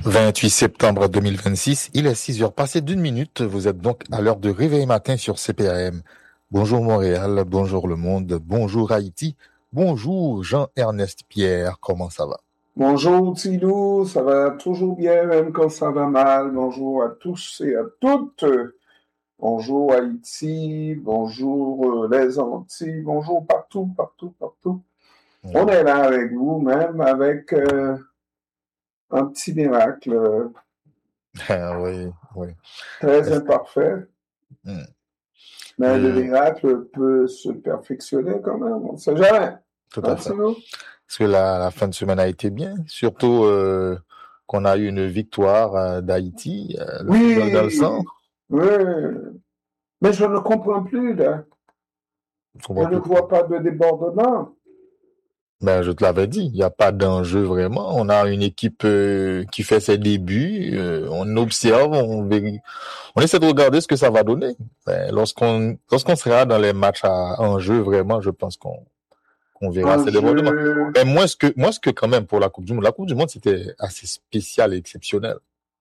28 septembre 2026, il est 6 heures passées d'une minute. Vous êtes donc à l'heure de réveil matin sur CPAM. Bonjour Montréal, bonjour le monde, bonjour Haïti, bonjour Jean-Ernest Pierre, comment ça va? Bonjour Tilou, ça va toujours bien même quand ça va mal. Bonjour à tous et à toutes. Bonjour Haïti, bonjour les Antilles, bonjour partout, partout, partout. On est là avec vous, même avec un petit miracle Oui, oui. très imparfait. Mais le Je- miracle peut se perfectionner quand même, on ne sait jamais. Tout Hein, à fait. Tilou? Parce que la fin de semaine a été bien, surtout qu'on a eu une victoire d'Haïti, le football dans le sang. Oui, mais je ne comprends plus là. Je Je comprends ne plus. vois pas de débordement. Ben, je te l'avais dit, il n'y a pas d'enjeu vraiment. On a une équipe qui fait ses débuts, on observe, on essaie de regarder ce que ça va donner. Ben, lorsqu'on sera dans les matchs à enjeu, vraiment, je pense qu'on verra ces débordements. Enjeu. Mais moi, ce que quand même pour la Coupe du Monde, c'était assez spécial et exceptionnel.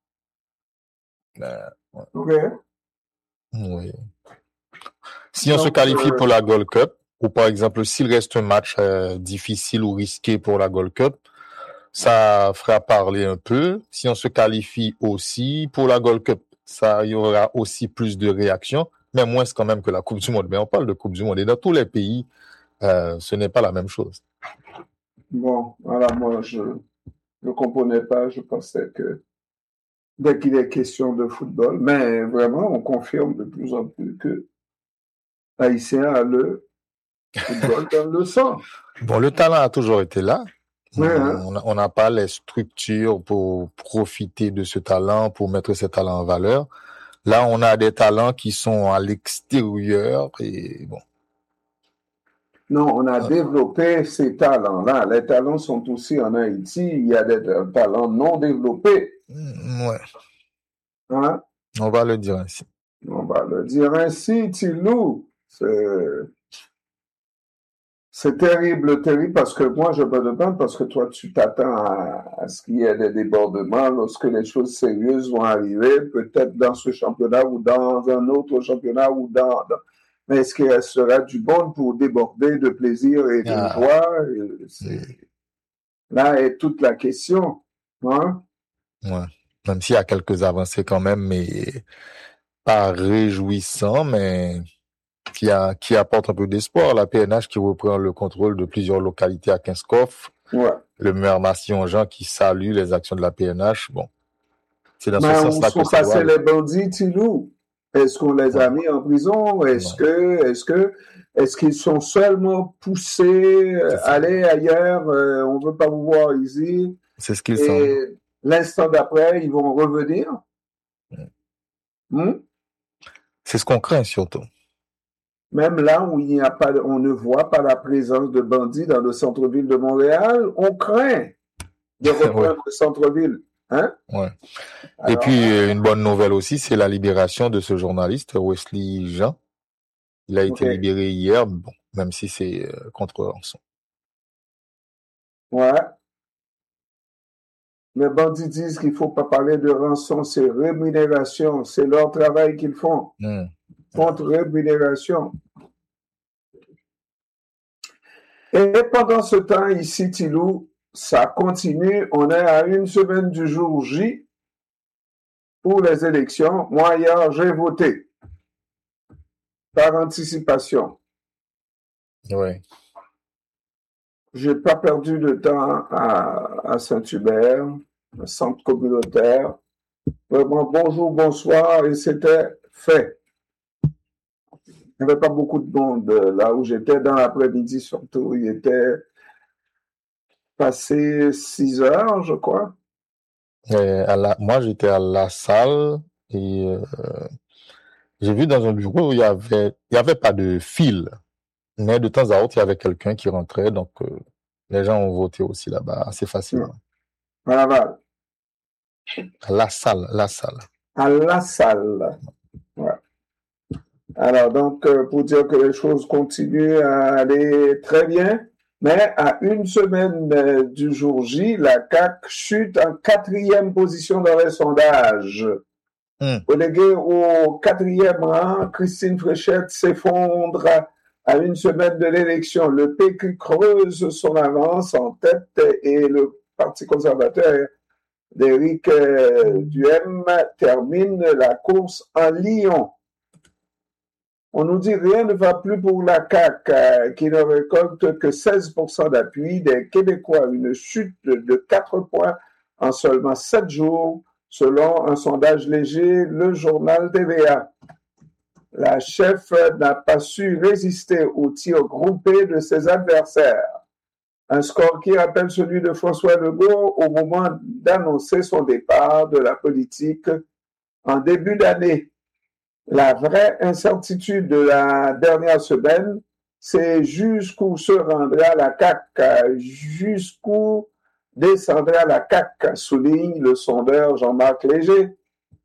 Ben, Ok. oui. Si on se Donc, qualifie pour la Gold Cup, ou par exemple, s'il reste un match difficile ou risqué pour la Gold Cup, ça fera parler un peu. Si on se qualifie aussi pour la Gold Cup, il y aura aussi plus de réactions, mais moins quand même que la Coupe du Monde. Mais on parle de Coupe du Monde et dans tous les pays, ce n'est pas la même chose. bon, voilà, moi, je ne comprenais pas. Je pensais que dès qu'il est question de football, mais vraiment, on confirme de plus en plus que l'Haïtien a le football dans le sang. Bon, le talent a toujours été là. Ouais, hein? On n'a pas les structures pour profiter de ce talent, pour mettre ce talent en valeur. Là, on a des talents qui sont à l'extérieur et bon. Non, on a développé ces talents-là. Les talents sont aussi en Haïti. Il y a des talents non développés. Ouais, Hein? on va le dire ainsi. On va le dire ainsi, Tilou. C'est terrible, terrible, parce que moi, je me demande, parce que toi, tu t'attends à ce qu'il y ait des débordements lorsque les choses sérieuses vont arriver, peut-être dans ce championnat ou dans un autre championnat ou mais est-ce qu'il restera du bon pour déborder de plaisir et de joie? Là est toute la question. Hein? Ouais. Même s'il y a quelques avancées quand même, mais pas réjouissant, mais qui apporte un peu d'espoir. La PNH qui reprend le contrôle de plusieurs localités à Kinskov. Ouais. Le maire Massion-Jean qui salue les actions de la PNH. Bon, c'est dans ce Mais où sens-là que sont ça doit passés aller. les bandits, Tilou? Est-ce qu'on les a mis en prison? Est-ce qu'ils sont seulement poussés aller ailleurs? On veut pas vous voir ici. C'est ce qu'ils Et sont. l'instant d'après, ils vont revenir. C'est ce qu'on craint surtout. Même là où il n'y a pas, on ne voit pas la présence de bandits dans le centre-ville de Montréal, on craint de reprendre le centre-ville. Hein? Ouais. Alors, et puis, une bonne nouvelle aussi, c'est la libération de ce journaliste, Wesley Jean. Il a été libéré hier, bon, même si c'est contre rançon. Ouais. Les bandits disent qu'il ne faut pas parler de rançon, c'est rémunération, c'est leur travail qu'ils font. Contre rémunération. Et pendant ce temps, ici, Tilou, ça continue. On est à une semaine du jour J pour les élections. Moi, hier, j'ai voté par anticipation. Oui. J'ai pas perdu de temps à Saint-Hubert, le centre communautaire. Vraiment, bonjour, bonsoir, et c'était fait. Il n'y avait pas beaucoup de monde là où j'étais dans l'après-midi, surtout. Il était passé 6 heures, je crois. Moi, j'étais à la salle et j'ai vu dans un bureau où il y avait pas de fil, mais de temps à autre, il y avait quelqu'un qui rentrait, donc les gens ont voté aussi là-bas assez facilement. À Laval. À la salle. À la salle. Ouais. Alors, donc, pour dire que les choses continuent à aller très bien, Mais à une semaine du jour J, la CAQ chute en 4e position dans les sondages. Reléguée au 4e rang, Christine Fréchette s'effondre à une semaine de l'élection. Le PQ creuse son avance en tête et le Parti conservateur d'Éric Duhem termine la course en Lyon. On nous dit rien ne va plus pour la CAQ qui ne récolte que 16% d'appui des Québécois, une chute de 4 points en seulement 7 jours, selon un sondage léger, le journal TVA. La chef n'a pas su résister au tir groupé de ses adversaires. Un score qui rappelle celui de François Legault au moment d'annoncer son départ de la politique en début d'année. La vraie incertitude de la dernière semaine, c'est jusqu'où se rendra la CAQ, jusqu'où descendra la CAQ, souligne le sondeur Jean-Marc Léger.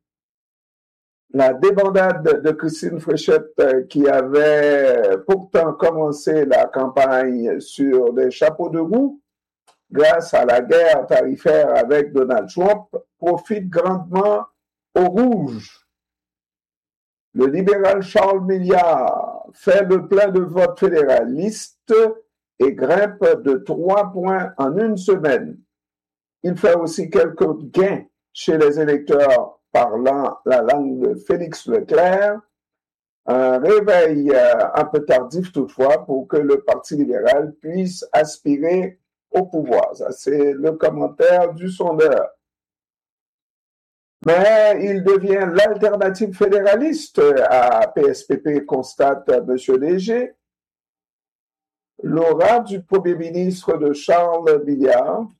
La débandade de Christine Fréchette, qui avait pourtant commencé la campagne sur des chapeaux de roue, grâce à la guerre tarifaire avec Donald Trump, profite grandement aux rouges. Le libéral Charles Milliard fait le plein de vote fédéraliste et grimpe de 3 points en une semaine. Il fait aussi quelques gains chez les électeurs parlant la langue de Félix Leclerc. Un réveil un peu tardif toutefois pour que le Parti libéral puisse aspirer au pouvoir. Ça, c'est le commentaire du sondeur. Mais il devient l'alternative fédéraliste à PSPP, constate M. Léger. L'aura du Premier ministre de Charles Milliard